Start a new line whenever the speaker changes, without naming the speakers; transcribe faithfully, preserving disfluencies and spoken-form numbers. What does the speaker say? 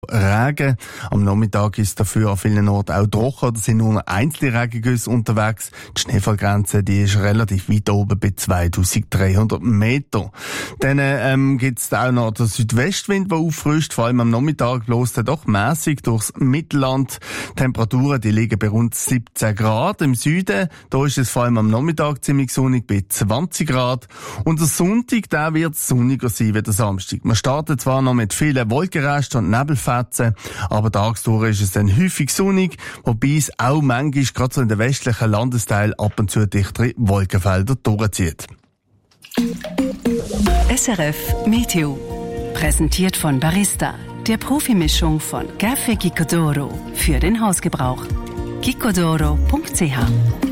Regen. Am Nachmittag ist dafür an vielen Orten auch trocken oder sind nur einzelne Regengüsse unterwegs. Die Schneefallgrenze, die ist relativ weit oben bei zweitausenddreihundert Meter. Dann ähm, gibt es auch noch den Südwestwind, der auffrischt. Vor allem am Nachmittag bloß er doch mässig durchs Mittelland. Die Temperaturen, die liegen bei rund siebzehn Grad. Im Süden, da ist es vor allem am Nachmittag ziemlich sonnig bei zwanzig Grad. Und der Sonntag, der wird sonniger sein wie der Samstag. Man startet zwar noch mit vielen Wolkenresten und Nebelfetzen, aber tagsdurch ist es dann häufig sonnig, wobei es auch manchmal gerade so in den westlichen Landesteilen ab und zu dichtere Wolkenfelder durchzieht.
S R F Meteo. Präsentiert von Barista, der Profimischung von Café Gicodoro für den Hausgebrauch. gicodoro punkt c h